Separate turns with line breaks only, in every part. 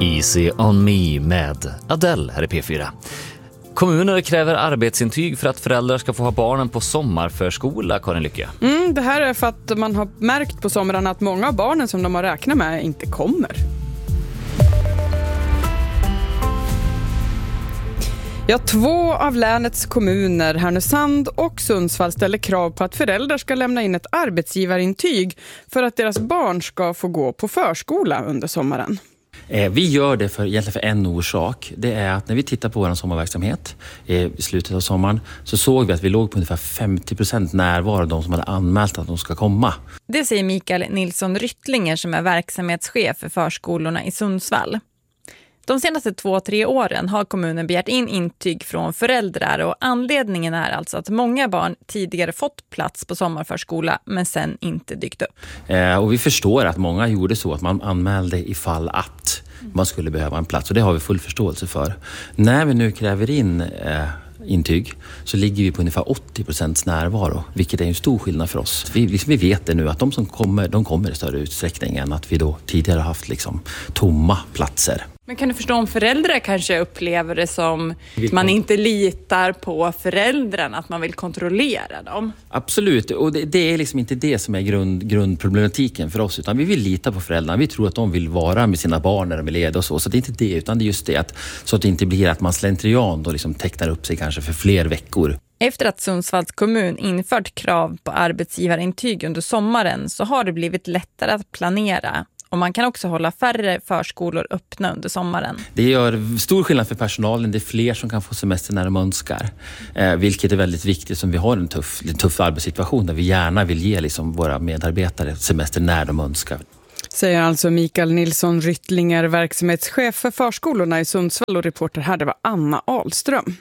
Easy on me med Adele här i P4. Kommuner kräver arbetsintyg för att föräldrar ska få ha barnen på sommarförskola, Karin Lycke.
Det här är för att man har märkt på sommaren att många av barnen som de har räknat med inte kommer. Ja, 2 av länets kommuner, Härnösand och Sundsvall, ställer krav på att föräldrar ska lämna in ett arbetsgivarintyg för att deras barn ska få gå på förskola under sommaren.
Vi gör det egentligen för en orsak. Det är att när vi tittar på vår sommarverksamhet i slutet av sommaren så såg vi att vi låg på ungefär 50% närvaro av de som hade anmält att de ska komma.
Det säger Mikael Nilsson Ryttlinger som är verksamhetschef för förskolorna i Sundsvall. De senaste 2-3 åren har kommunen begärt in intyg från föräldrar och anledningen är alltså att många barn tidigare fått plats på sommarförskola men sen inte dykt upp.
Och vi förstår att många gjorde så att man anmälde ifall att man skulle behöva en plats och det har vi full förståelse för. När vi nu kräver in intyg så ligger vi på ungefär 80% närvaro, vilket är en stor skillnad för oss. Vi vet det nu att de som kommer, de kommer i större utsträckning än att vi då tidigare haft tomma platser.
Men kan du förstå om föräldrar kanske upplever det som man inte litar på föräldrarna, att man vill kontrollera dem?
Absolut, och det är inte det som är grundproblematiken för oss, utan vi vill lita på föräldrarna. Vi tror att de vill vara med sina barn när de är lediga och så det är inte det, utan det är just det så att det inte blir att man slentrian då tecknar upp sig kanske för fler veckor.
Efter att Sundsvalls kommun infört krav på arbetsgivarintyg under sommaren så har det blivit lättare att planera. Och man kan också hålla färre förskolor öppna under sommaren. Det
gör stor skillnad för personalen. Det är fler som kan få semester när de önskar. Vilket är väldigt viktigt som vi har en tuff arbetssituation där vi gärna vill ge våra medarbetare semester när de önskar.
Säger alltså Mikael Nilsson Ryttlinger, verksamhetschef för förskolorna i Sundsvall, och reporter här det var Anna Ahlström.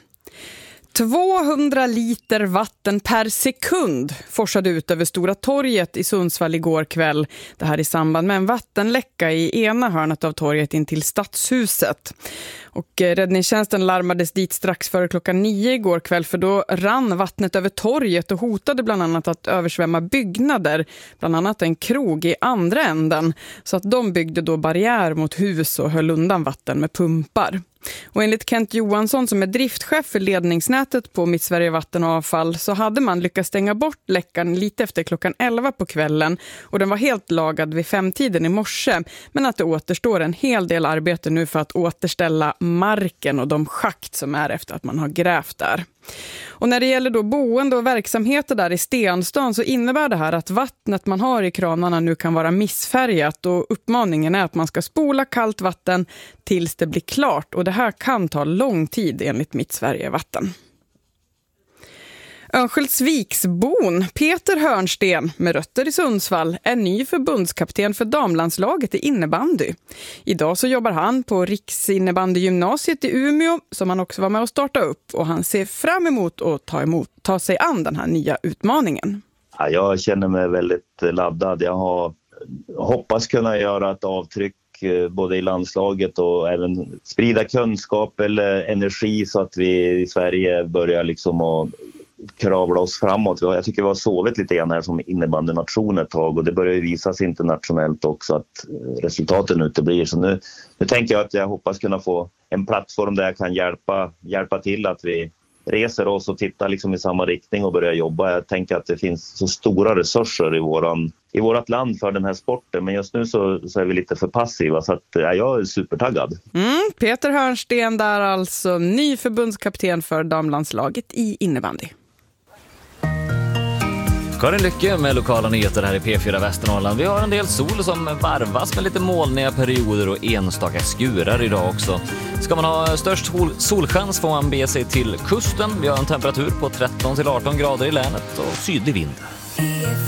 200 liter vatten per sekund forsade ut över Stora torget i Sundsvall igår kväll. Det här i samband med en vattenläcka i ena hörnet av torget in till Stadshuset. Och räddningstjänsten larmades dit strax före 9:00 igår kväll, för då rann vattnet över torget och hotade bland annat att översvämma byggnader, bland annat en krog i andra änden. Så att de byggde då barriär mot hus och höll undan vatten med pumpar. Och enligt Kent Johansson som är driftchef för ledningsnätet på Mittsverige Vatten och Avfall så hade man lyckats stänga bort läckan lite efter 11:00 på kvällen och den var helt lagad vid 5-tiden i morse, men att det återstår en hel del arbete nu för att återställa marken och de schakt som är efter att man har grävt där. Och när det gäller då boende och verksamheter där i Stenstan så innebär det här att vattnet man har i kranarna nu kan vara missfärgat, och uppmaningen är att man ska spola kallt vatten tills det blir klart, och det här kan ta lång tid enligt Mittsverige Vatten. Örnsköldsviksbon Peter Hörnsten med rötter i Sundsvall är ny förbundskapten för damlandslaget i innebandy. Idag så jobbar han på Riksinnebandy-gymnasiet i Umeå som han också var med att starta upp, och han ser fram emot att ta sig an den här nya utmaningen.
Ja, jag känner mig väldigt laddad. Jag hoppas kunna göra ett avtryck både i landslaget och även sprida kunskap eller energi så att vi i Sverige börjar att kravla oss framåt. Jag tycker vi har sovit lite grann här som innebandynation ett tag, och det börjar ju visas internationellt också att resultaten uteblir. Så nu tänker jag att jag hoppas kunna få en plattform där jag kan hjälpa till att vi reser oss och tittar i samma riktning och börjar jobba. Jag tänker att det finns så stora resurser i vårt land för den här sporten, men just nu så är vi lite för passiva, så att jag är supertaggad.
Peter Hörnsten där alltså, ny förbundskapten för damlandslaget i innebandy.
Karin Lycke med lokala nyheter här i P4 Västernorrland. Vi har en del sol som varvas med lite molniga perioder och enstaka skurar idag också. Ska man ha störst solchans får man bege sig till kusten. Vi har en temperatur på 13-18 grader i länet och sydlig vind.